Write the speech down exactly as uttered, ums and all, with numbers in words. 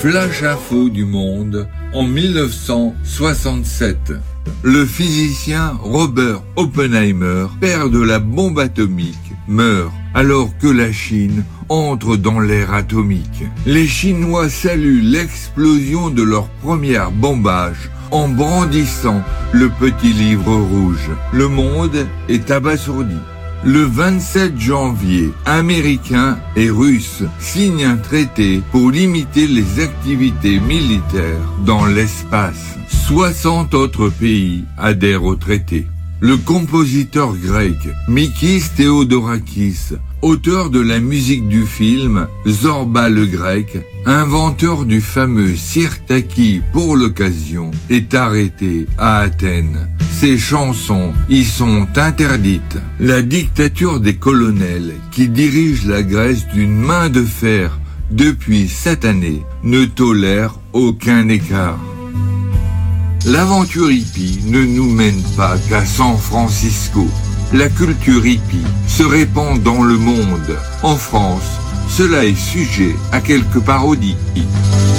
Flash info du monde en mille neuf cent soixante-sept. Le physicien Robert Oppenheimer, père de la bombe atomique, meurt alors que la Chine entre dans l'ère atomique. Les Chinois saluent l'explosion de leur première bombage en brandissant le petit livre rouge. Le monde est abasourdi. Le vingt-sept janvier, Américains et Russes signent un traité pour limiter les activités militaires dans l'espace. soixante autres pays adhèrent au traité. Le compositeur grec Mikis Theodorakis, auteur de la musique du film Zorba le Grec, inventeur du fameux sirtaki pour l'occasion, est arrêté à Athènes. Ses chansons y sont interdites. La dictature des colonels qui dirigent la Grèce d'une main de fer depuis cette année ne tolère aucun écart. L'aventure hippie ne nous mène pas qu'à San Francisco. La culture hippie se répand dans le monde. En France, cela est sujet à quelques parodies.